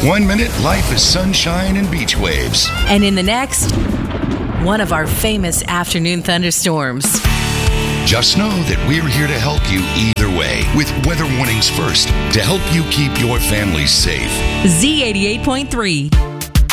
1 minute, life is sunshine and beach waves. And in the next, one of our famous afternoon thunderstorms. Just know that we're here to help you either way with weather warnings first to help you keep your families safe. Z88.3.